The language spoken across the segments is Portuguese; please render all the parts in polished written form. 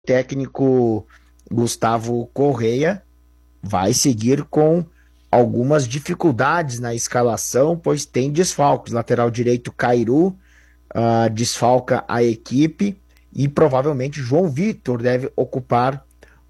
técnico Gustavo Correia vai seguir com algumas dificuldades na escalação, pois tem desfalques. Lateral direito Cairu desfalca a equipe e provavelmente João Vitor deve ocupar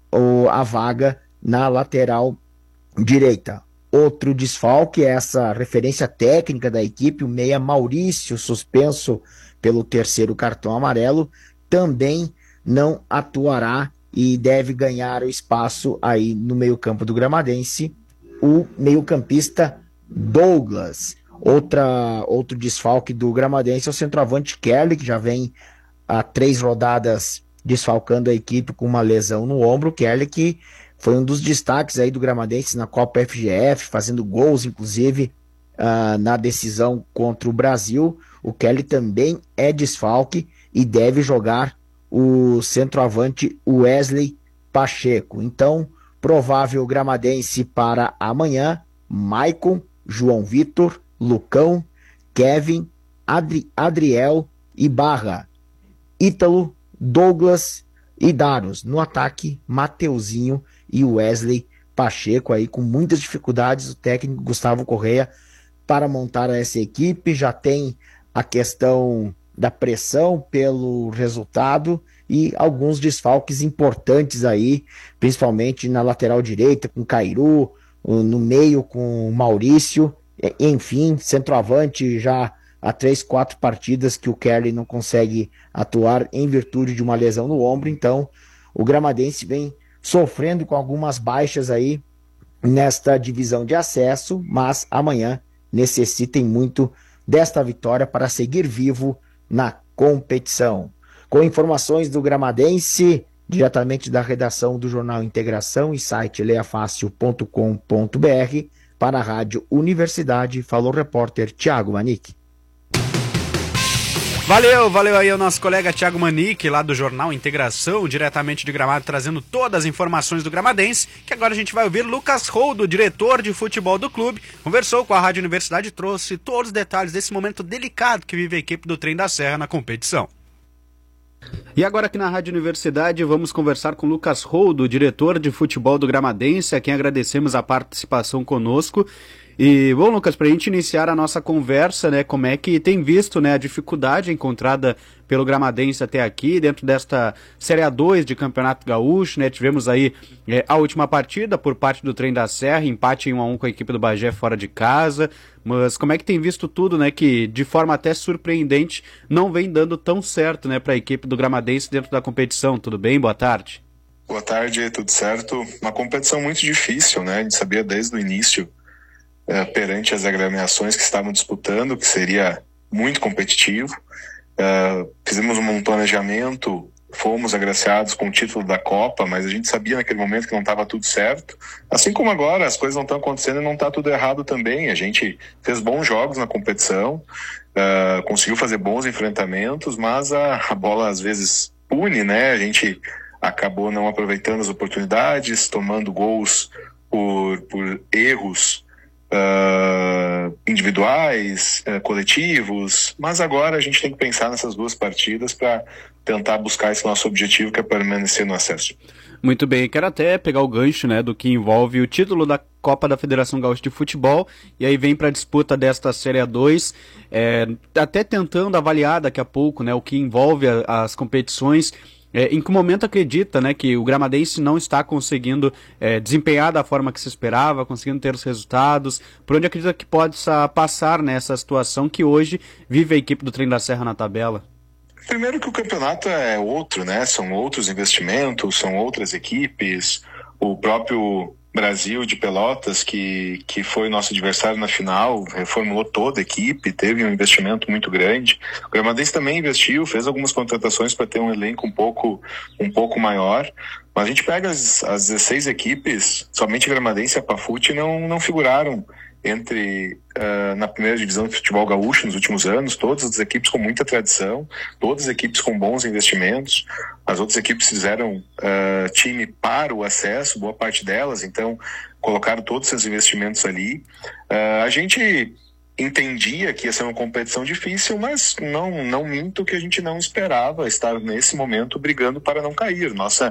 a vaga na lateral direita. Outro desfalque é essa referência técnica da equipe, o meia Maurício, suspenso pelo terceiro cartão amarelo, também não atuará e deve ganhar o espaço aí no meio-campo do Gramadense, o meio-campista Douglas. Outro desfalque do Gramadense é o centroavante Kelly, que já vem há 3 rodadas desfalcando a equipe com uma lesão no ombro. Kelly, que foi um dos destaques aí do Gramadense na Copa FGF, fazendo gols, inclusive, na decisão contra o Brasil. O Kelly também é desfalque e deve jogar o centroavante Wesley Pacheco. Então, provável Gramadense para amanhã: Maicon, João Vitor, Lucão, Kevin, Adriel e Barra, Ítalo, Douglas e Daros. No ataque, Mateuzinho e Wesley Pacheco, aí com muitas dificuldades o técnico Gustavo Correia para montar essa equipe. Já tem a questão da pressão pelo resultado e alguns desfalques importantes aí, principalmente na lateral direita com Cairu, no meio com Maurício, enfim, centroavante já há 3, 4 partidas que o Kelly não consegue atuar em virtude de uma lesão no ombro. Então o Gramadense vem sofrendo com algumas baixas aí nesta divisão de acesso, mas amanhã necessitem muito desta vitória para seguir vivo na competição. Com informações do Gramadense, diretamente da redação do Jornal Integração e site leafácil.com.br, para a Rádio Universidade, falou o repórter Thiago Manique. Valeu aí ao nosso colega Thiago Manique, lá do Jornal Integração, diretamente de Gramado, trazendo todas as informações do Gramadense, que agora a gente vai ouvir Lucas Roldo, diretor de futebol do clube, conversou com a Rádio Universidade e trouxe todos os detalhes desse momento delicado que vive a equipe do Trem da Serra na competição. E agora aqui na Rádio Universidade vamos conversar com Lucas Roldo, diretor de futebol do Gramadense, a quem agradecemos a participação conosco. E, bom, Lucas, para a gente iniciar a nossa conversa, né, como é que tem visto, né, a dificuldade encontrada pelo Gramadense até aqui, dentro desta Série A2 de Campeonato Gaúcho, né, tivemos aí a última partida por parte do Trem da Serra, empate em 1-1 com a equipe do Bagé fora de casa, mas como é que tem visto tudo, né, que de forma até surpreendente não vem dando tão certo, né, para a equipe do Gramadense dentro da competição? Tudo bem? Boa tarde. Boa tarde, tudo certo? Uma competição muito difícil, né, a gente sabia desde o início, perante as agremiações que estavam disputando, que seria muito competitivo. Fizemos um planejamento, fomos agraciados com o título da Copa, mas a gente sabia naquele momento que não estava tudo certo. Assim como agora, as coisas não estão acontecendo e não está tudo errado também. A gente fez bons jogos na competição, conseguiu fazer bons enfrentamentos, mas a bola às vezes pune, né? A gente acabou não aproveitando as oportunidades, tomando gols por erros individuais, coletivos, mas agora a gente tem que pensar nessas 2 partidas para tentar buscar esse nosso objetivo, que é permanecer no acesso. Muito bem, quero até pegar o gancho, né, do que envolve o título da Copa da Federação Gaúcha de Futebol, e aí vem para a disputa desta Série A2, até tentando avaliar daqui a pouco, né, o que envolve as competições. Em que momento acredita, né, que o Gramadense não está conseguindo desempenhar da forma que se esperava, conseguindo ter os resultados? Por onde acredita que pode passar nessa situação que hoje vive a equipe do Trem da Serra na tabela? Primeiro que o campeonato é outro, né? São outros investimentos, são outras equipes. O próprio Brasil de Pelotas, que foi nosso adversário na final, reformulou toda a equipe, teve um investimento muito grande. O Gramadense também investiu, fez algumas contratações para ter um elenco um pouco maior, mas a gente pega as 16 equipes, somente a Gramadense e a Pafute não figuraram na primeira divisão de futebol gaúcho nos últimos anos. Todas as equipes com muita tradição, todas as equipes com bons investimentos. As outras equipes fizeram time para o acesso, boa parte delas, então colocaram todos esses investimentos ali. A gente entendia que ia ser uma competição difícil, mas não minto que a gente não esperava estar nesse momento brigando para não cair. Nossa